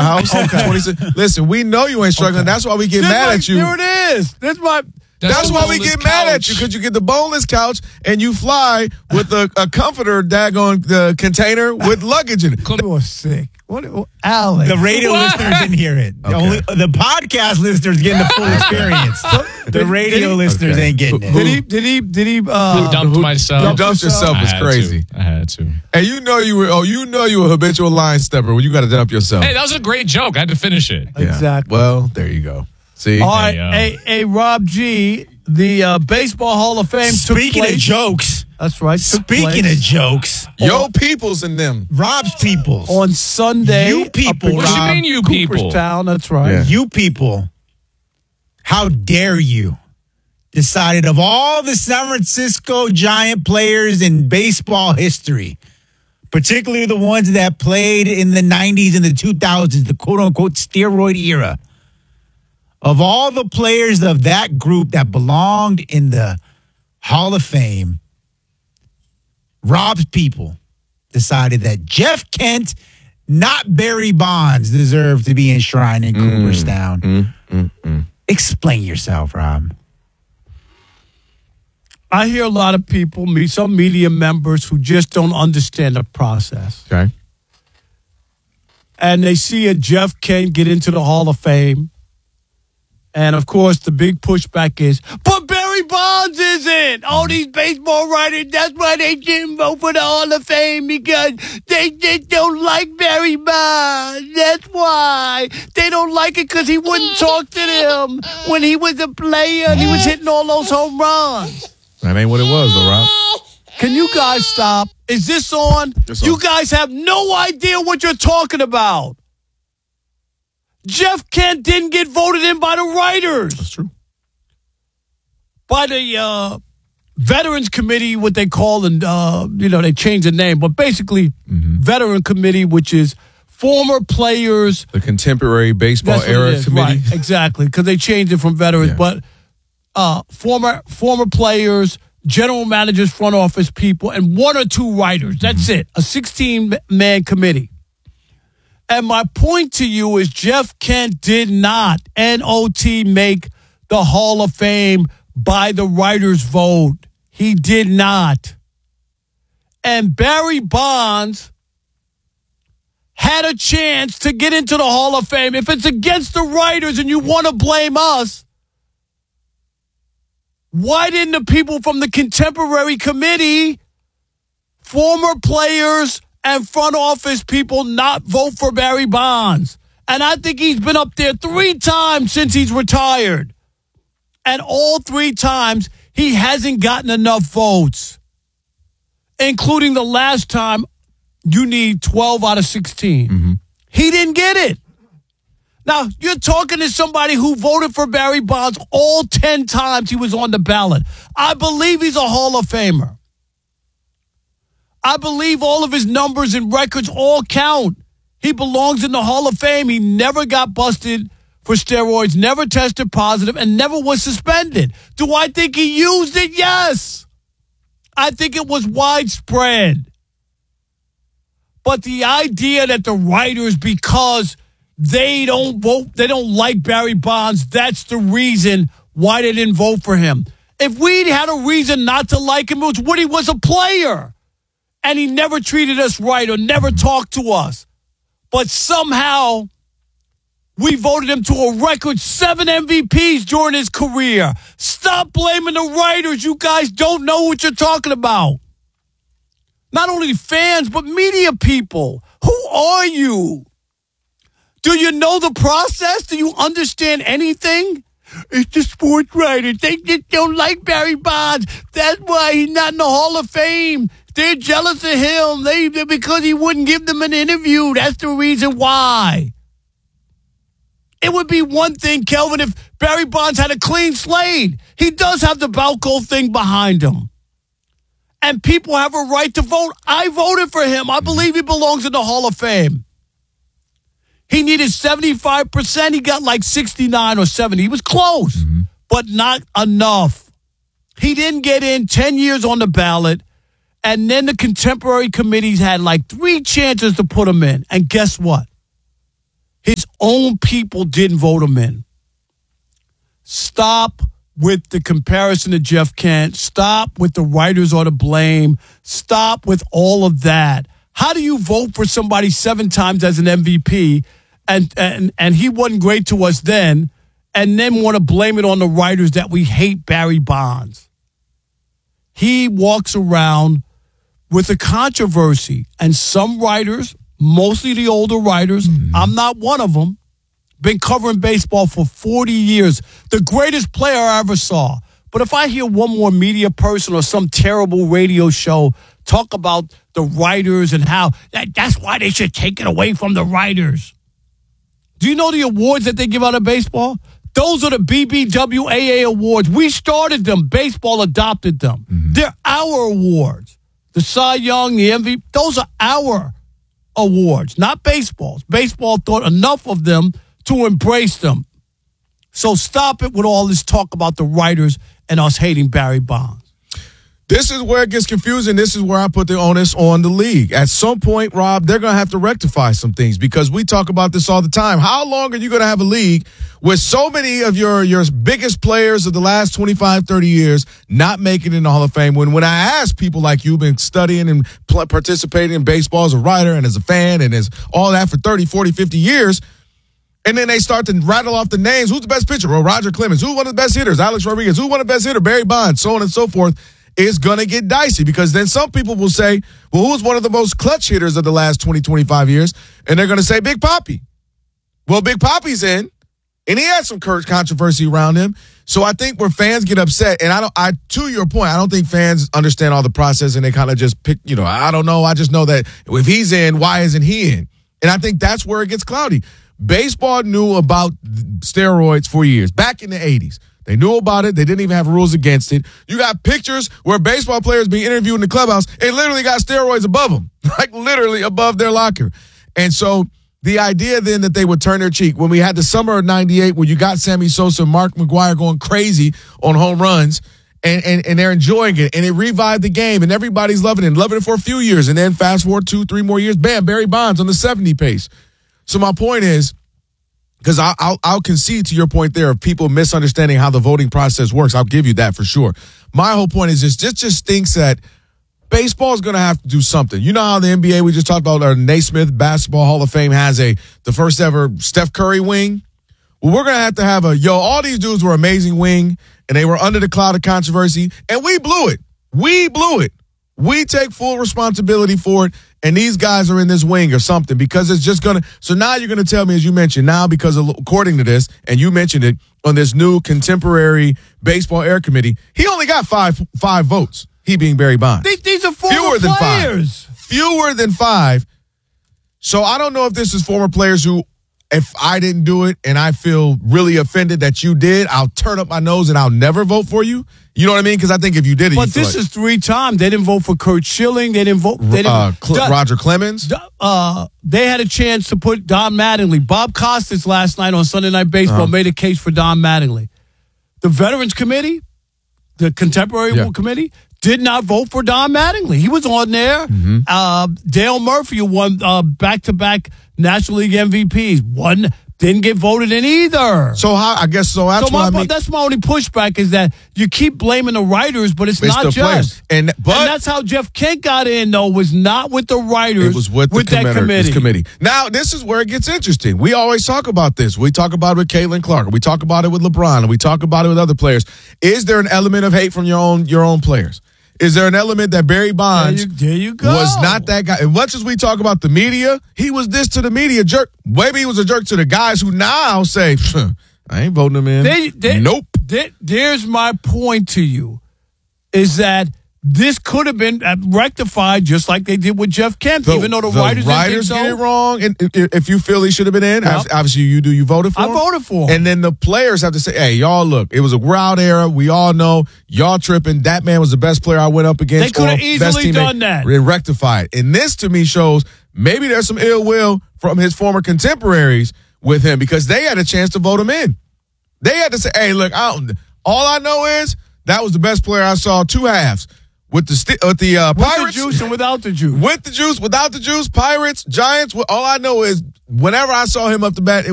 house. Okay. 26. Listen, we know you ain't struggling. Okay. That's why we get mad at you. Here it is. That's why we get mad at you, because you get the boneless couch and you fly with a comforter daggone container with luggage in it. You are sick. What, Alex? The radio listeners didn't hear it. Okay. Only the podcast listeners getting the full experience. The radio listeners ain't getting it. Did he? Who dumped myself? Who dumped yourself is crazy. I had to. And you know you were a habitual line stepper when you got to dump yourself. Hey, that was a great joke. I had to finish it. Yeah. Exactly. Well, there you go. See? All right. Hey, Rob G., the Baseball Hall of Fame Speaking of jokes. That's right. Speaking of jokes. Yo peoples and them. Rob's peoples. On Sunday. You people, What do you mean, you people? Cooperstown, that's right. Yeah. You people. How dare you? Decided of all the San Francisco Giant players in baseball history, particularly the ones that played in the 90s and the 2000s, the quote-unquote steroid era, of all the players of that group that belonged in the Hall of Fame, Rob's people decided that Jeff Kent, not Barry Bonds, deserved to be enshrined in Cooperstown. Explain yourself, Rob. I hear a lot of people, some media members who just don't understand the process. Okay. And they see a Jeff Kent get into the Hall of Fame. And, of course, the big pushback is, but Barry Bonds isn't. All these baseball writers, that's why they didn't vote for the Hall of Fame, because they just don't like Barry Bonds. That's why. They don't like it because he wouldn't talk to them when he was a player and he was hitting all those home runs. That ain't what it was, though, Rob. Can you guys stop? Is this on? You guys have no idea what you're talking about. Jeff Kent didn't get voted in by the writers. That's true. By the Veterans Committee, what they call, and they changed the name, but basically Veteran Committee, which is former players. The Contemporary Baseball Era Committee. Right, exactly, because they changed it from veterans. Yeah. But former players, general managers, front office people, and one or two writers. That's it. A 16-man committee. And my point to you is Jeff Kent did not, N-O-T, make the Hall of Fame by the writers' vote. He did not. And Barry Bonds had a chance to get into the Hall of Fame. If it's against the writers and you want to blame us, why didn't the people from the Contemporary Committee, former players, and front office people not vote for Barry Bonds? And I think he's been up there 3 times since he's retired. And all 3 times, he hasn't gotten enough votes. Including the last time, you need 12 out of 16. He didn't get it. Now, you're talking to somebody who voted for Barry Bonds all 10 times he was on the ballot. I believe he's a Hall of Famer. I believe all of his numbers and records all count. He belongs in the Hall of Fame. He never got busted for steroids, never tested positive, and never was suspended. Do I think he used it? Yes. I think it was widespread. But the idea that the writers, because they don't vote, they don't like Barry Bonds, that's the reason why they didn't vote for him. If we'd had a reason not to like him, it was when he was a player. And he never treated us right or never talked to us. But somehow, we voted him to a record 7 MVPs during his career. Stop blaming the writers. You guys don't know what you're talking about. Not only fans, but media people. Who are you? Do you know the process? Do you understand anything? It's the sports writers. They just don't like Barry Bonds. That's why he's not in the Hall of Fame. They're jealous of him. Because he wouldn't give them an interview. That's the reason why. It would be one thing, Kelvin, if Barry Bonds had a clean slate. He does have the Balco thing behind him. And people have a right to vote. I voted for him. I believe he belongs in the Hall of Fame. He needed 75%. He got like 69 or 70. He was close, but not enough. He didn't get in 10 years on the ballot. And then the Contemporary Committees had like 3 chances to put him in. And guess what? His own people didn't vote him in. Stop with the comparison to Jeff Kent. Stop with the writers are to blame. Stop with all of that. How do you vote for somebody 7 times as an MVP and he wasn't great to us then, and then want to blame it on the writers that we hate Barry Bonds? He walks around with a controversy, and some writers, mostly the older writers, I'm not one of them, been covering baseball for 40 years, the greatest player I ever saw. But if I hear one more media person or some terrible radio show talk about the writers and how that's why they should take it away from the writers. Do you know the awards that they give out in baseball? Those are the BBWAA awards. We started them. Baseball adopted them. They're our awards. The Cy Young, the MVP, those are our awards, not baseball's. Baseball thought enough of them to embrace them. So stop it with all this talk about the writers and us hating Barry Bonds. This is where it gets confusing. This is where I put the onus on the league. At some point, Rob, they're going to have to rectify some things because we talk about this all the time. How long are you going to have a league with so many of your biggest players of the last 25, 30 years not making it in the Hall of Fame? When I ask people like you, been studying and participating in baseball as a writer and as a fan and as all that for 30, 40, 50 years, and then they start to rattle off the names. Who's the best pitcher? Well, Roger Clemens. Who's one of the best hitters? Alex Rodriguez. Who's one of the best hitters? Barry Bonds, so on and so forth. It's going to get dicey because then some people will say, well, who was one of the most clutch hitters of the last 20, 25 years? And they're going to say Big Papi. Well, Big Papi's in, and he had some controversy around him. So I think where fans get upset, and to your point, I don't think fans understand all the process and they kind of just pick, I don't know. I just know that if he's in, why isn't he in? And I think that's where it gets cloudy. Baseball knew about steroids for years, back in the 80s. They knew about it. They didn't even have rules against it. You got pictures where baseball players being interviewed in the clubhouse and literally got steroids above them, like literally above their locker. And so the idea then that they would turn their cheek when we had the summer of 98 where you got Sammy Sosa and Mark McGwire going crazy on home runs and they're enjoying it and it revived the game and everybody's loving it for a few years. And then fast forward 2-3 more years, bam, Barry Bonds on the 70 pace. So my point is, because I'll concede to your point there of people misunderstanding how the voting process works. I'll give you that for sure. My whole point is just thinks that baseball is going to have to do something. You know how the NBA we just talked about, our Naismith Basketball Hall of Fame has the first ever Steph Curry wing. Well, we're going to have all these dudes were amazing wing, and they were under the cloud of controversy, and we blew it. We blew it. We take full responsibility for it, and these guys are in this wing or something because it's just going to – so now you're going to tell me, as you mentioned, now because according to this, and you mentioned it, on this new contemporary baseball air committee, he only got five votes, he being Barry Bonds. These are former players. Fewer than 5. So I don't know if this is former players who, if I didn't do it and I feel really offended that you did, I'll turn up my nose and I'll never vote for you. You know what I mean? Because I think if you did it, but this is 3 times. They didn't vote for Curt Schilling. They didn't vote. Roger Clemens. They had a chance to put Don Mattingly. Bob Costas last night on Sunday Night Baseball made a case for Don Mattingly. The Veterans Committee, the Contemporary Committee, did not vote for Don Mattingly. He was on there. Dale Murphy, who won back-to-back National League MVPs, didn't get voted in either. So that's my only pushback is that you keep blaming the writers, but it's not just. Players. And that's how Jeff Kent got in, though, was not with the writers. It was with that committee. Now, this is where it gets interesting. We always talk about this. We talk about it with Caitlin Clark. We talk about it with LeBron. And we talk about it with other players. Is there an element of hate from your own players? Is there an element that Barry Bonds there you go. was not that guy? And much as we talk about the media, he was this to the media jerk. Maybe he was a jerk to the guys who now say, I ain't voting him in. Nope. There's my point to you, is that this could have been rectified just like they did with Jeff Kent, even though the writers get it wrong. And if you feel he should have been in, obviously you voted for him. I voted for him. And then the players have to say, hey, y'all, look, it was a wild era. We all know y'all tripping. That man was the best player I went up against. They could have easily done that. And rectified. And this, to me, shows maybe there's some ill will from his former contemporaries with him because they had a chance to vote him in. They had to say, hey, look, all I know is that was the best player I saw 2 halves. With the Pirates. With the juice and without the juice. With the juice, without the juice, Pirates, Giants. All I know is whenever I saw him up the bat,